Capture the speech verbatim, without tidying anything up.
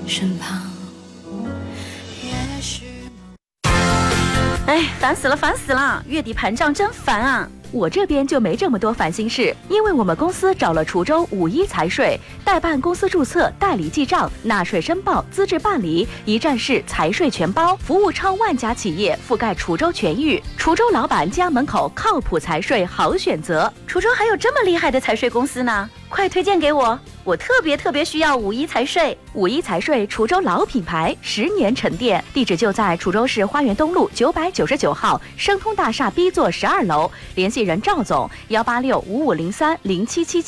身旁。 哎，烦死了，烦死了！月底盘账真烦啊！我这边就没这么多烦心事，因为我们公司找了滁州五一财税，代办公司注册、代理记账、纳税申报、资质办理，一站式财税全包，服务超万家企业，覆盖滁州全域。滁州老板家门口靠谱财税好选择，滁州还有这么厉害的财税公司呢，快推荐给我！我特别特别需要五一财税。五一财税滁州老品牌，十年沉淀，地址就在滁州市花园东路九百九十九号生通大厦 B 座十二楼，联系人赵总：幺八六五五零三零七七。